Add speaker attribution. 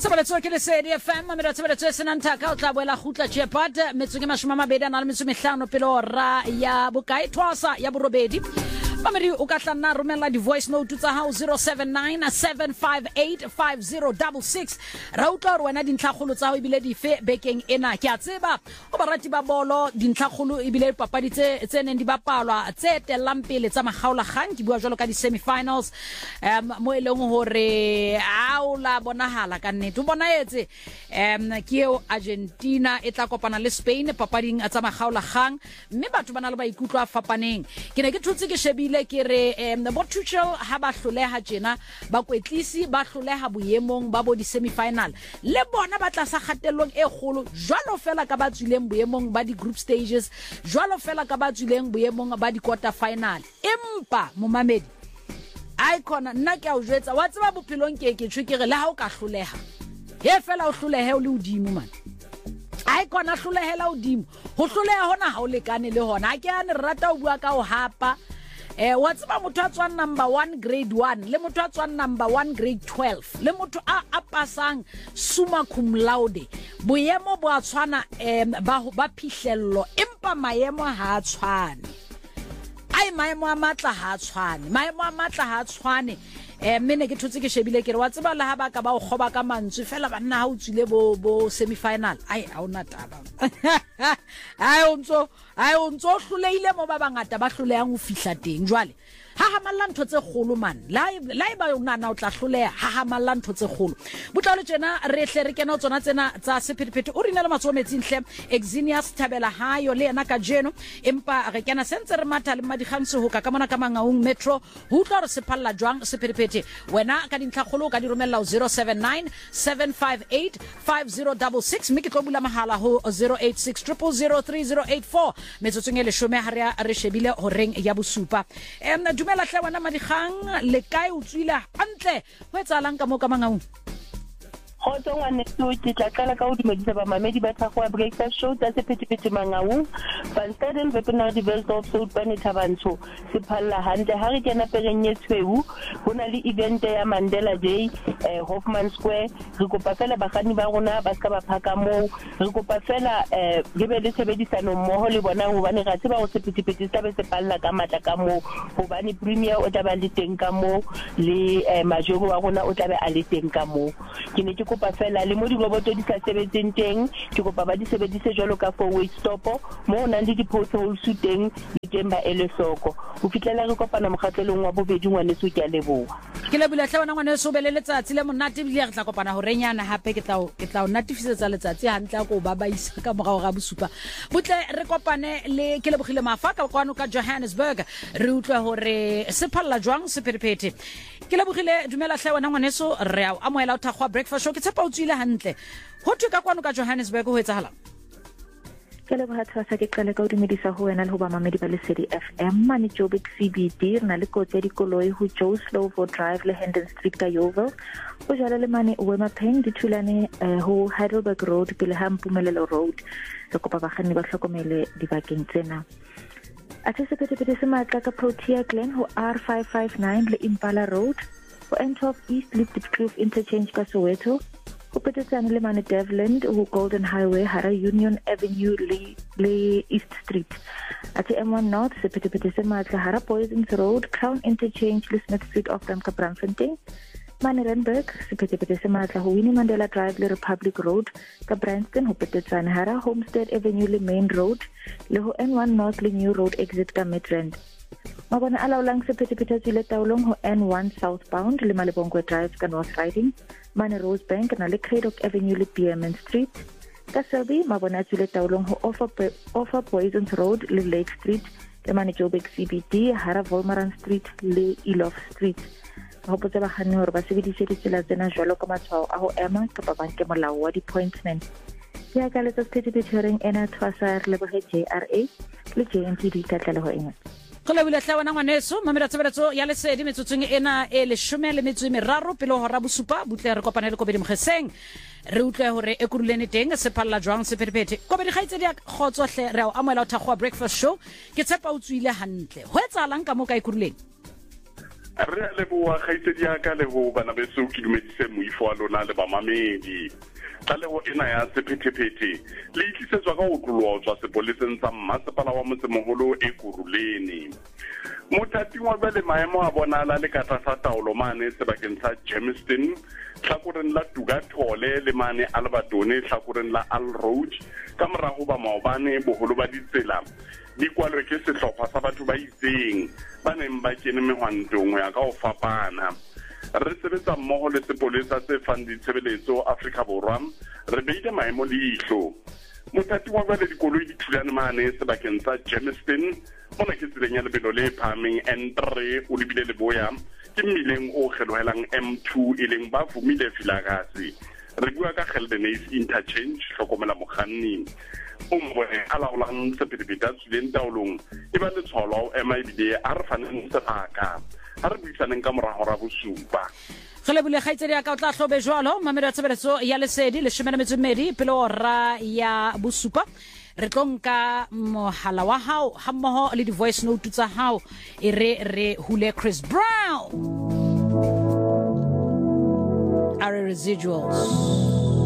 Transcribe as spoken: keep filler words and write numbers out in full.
Speaker 1: Tshebeletso ke Lesedi F M me ra tshebeletso e senang thaka o tla boela gutla Jepat metso ke mashome a mabedi a na le metso mehlano pele ora ya bokae thosa ya borobedi. Mamedi o ka tla nna romela di voice note tsa hao zero seven nine seven five eight five zero six six ra utla re wena dintlhagolo tsa ho ibile dife bekeng ena ke a tseba o barati ba bolo dintlhagolo ibile papadi tse tse neng di bapalwa tse telang pele tsa magaola gang ke bua jalo ka di semi finals um mo eleng hore a o la bonahala ka nnete o bona etse um ke eo Argentina e tla kopana le Spain papading tsa magaola gang mme batho bana le ba ikutlwa fapaneng ke ne ke thutse ke shebile ke re um bo Tuchel ha ba hloleha tjena ba kwetlisi ba hloleha boemong ba bo di semi final le bona ba tla sa kgatellong e kgolo jwalo fela ka ba tswileng boemong ba di group stages jwalo fela ka ba tswileng boemong ba di quarter final empa momamedi icon nna ke a o jwetsa wa tseba bophelong ke ke tshwe ke re le ha o ka hloleha he fela o hlolehe o le udimo man icon a hlolehela udimo ho hloleha hona ha o lekane le hona a ke ane rata o bua ka o hapa eh wa tseba motho a tswang number one grade one le motho a tswang number one grade twelve le motho a a pasang summa cum laude boemo bo a tshwana em ba ba phihlello empa maemo ha a tshwane ai maemo a matla ha a tshwane maemo a matla ha a tshwane eh mene ke thutse ke shebile ke re wa tseba le ha ba ka ba o khoba ka mantswe fela banna ha o tsile bo bo semi final ai a ona taba ai ontso ai ontso hloleile mo ba bangata ba hlolehang ho fihla teng jwale ha ha malla ntho tse kgolo man live live ba yona na o tla hloleha ha ha malla ntho tse kgolo botla le tsena re hle re kena tsona tsena tsa sephethephethe o rina le matsometsing hle Exinius Thabela hayo le ena ka jeno empa re kena sentse re matha le madigantse ho ka ka mona ka mangaung metro ho tla re sephalla jwang sephethephethe wena ka dintlha kgolo ka di romella zero seven nine seven five eight five zero six six mme ke tlo bula mahala ho zero eight six zero zero three zero eight four metsotsong e leshome ha re shebile ho reng ya bosupa em dumela hle wana madigang le kae o tswile hantle ho etsalang ka mo ka mangaung
Speaker 2: Khotso ngwane so ke tla qala ka ho dumedisa ba mamedi ba thakwa breakfast show tsa sephethephethe mangaung van staden webinar develop so bane thabantsho sephalla hantle ha re kena pereng ye tshweu hona le event ya Mandela Day eh, Hoffman Square re kopa fela bakganni ba rona ba ska ba phaka mo re kopa fela eh, re be le tshebedisano mmoho le bona hobane ra tseba ho sephethephethe sa be se palla ka matla ka mo hobane premier o tla ba le teng ka mo le eh, majoro wa rona o tla be a le teng ka mo ke ne ke kopa fela le mo di roboto di sa sebetseng teng ke kopa ba di sebedise jwalo ka four way stop mo ona le di potholes teng di teng ba ele soko o fitlela re kopana mokgatlelong wa bobedi ngwane so ke a leboha
Speaker 1: ke le bula hle wana ngwane so bele letsatsi le monate bile re tla kopana ho renyana hape ke tla ke tla o natifisetsa letsatsi hantle go ba ba isa ka morao ga bosupa butle re kopane le ke le bogile mafaka kwano ka Johannesburg re utlwa hore se phalla jwang sephethephethe ke le bogile dumela hle wana ngwane so re a amoela o thagwa breakfast show ke tshepa o tswile hantle ho thwe ka kwano ka Johannesburg ho etsahala
Speaker 3: ke le bohatsa sa ke qale ka o dumedisa ho wena le ho ba mamedi ba Lesedi F M mane Joburg C B D na le kotse di koloi ho Joe Slovo Drive le Hendon Street ka Yeovil o jala le mane o ema peng di thulane ho Heidelberg Road pele ha Mpumelelo Road re kopa bakganni ba hlokomele dibakeng tsena a tse sephethephethe se matla ka Protea Glen ho R five five nine le Impala Road ho N twelve East le Pitcliff Interchange ka Soweto ho petetsane le mane Devland ho Golden Highway hara Union Avenue le, le East Street at M one North sephethephethe se matla hara Poisons Road Crown Interchange le Smith Street off ka Braamfontein mane Randburg sephethephethe se matla ho Winnie Mandela Drive le Republic Road ka Bryanston ho petetsane hara Homestead Avenue le Main Road le ho N one North le New Road exit ka Midrand mabona a laolang sephethephethe tswile taolong ho N one southbound le Malebongwe Drive ka North Riding mane Rosebank na le Craddock Avenue le B M N Street ka Selby mabona a tswile taolong ho Offer, Offer Poisons Road le Lake Street le mane Joburg C B D hara Volmaran Street le Elof Street ho potsa ba kganne hore ba sebedise ditsela tsena jwalo ka matshwao a ho ema kapa ba nke molao wa di-appointment ya ka letsa sephethephethe ena tshwasa re lebohe J R A le J N T D ka tlaleho ena
Speaker 1: go le bula hle wana ngwaneso mamela tsebeletso ya Lesedi metsotsong ena e leshome le metso e meraro pele ho ra bosupa butle re kopane le Kobedi Mkheseng re utlwe hore e kurulene teng se phalla jwang sephethephethe Kobedi khaitse dia khotso hle re a amoela o thagwa breakfast show ke tshepa o tswile hantle ho etsalang ka mo ka e kurulene
Speaker 4: re le bua kgaitsedi ya ka le ho bana beso ke dumedise moifo wa lona le bamamedi tlaleho ena ya sephethephethe le itlisetswa ka ho tloloha tswa sepoleseng sa mmasepala wa motsemoholo e Kuruleni. Mothating wa le maemo a bonala le ka tlasa taolo mane sebakeng sa Germiston hlakoreng la Tugathole le mane Albertone hlakoreng la Al Road ka morago ba maobane boholo ba ditsela di kwalwe ke sehlopha sa batho ba itseng ba neng ba kene mehwantong ya ka ho fapana. Re sebetsa mmoho le sepolesa se fang ditshebeletso Afrika Borwa re beile maemo leihlo. Mothati wa ba le dikoloi di thulane mane sebakeng sa Germiston mona ke tseleng ya lebelo le phameng N three o lebile le boya ke mmileng o kgelohelang M two e leng ba fumile Vilakazi. Re bua ka Geldenhuys interchange hlokomela mokganni o mbone a laolang sephethephethe a tswileng taolong e ba letshwalo ao ema ebile a re faneng sebaka a re buisaneng ka morago ra bosupa.
Speaker 1: Re lebile kgaitsedi ya ka o tla hlobe jwalo mamedi wa tshebeletso ya lesedi leshome le metso e mmedi pele hora ya bosupa. Re tlo nka mohala wa hao hammoho le di-voice note tsa hao e re re hule Chris Brown are residuals.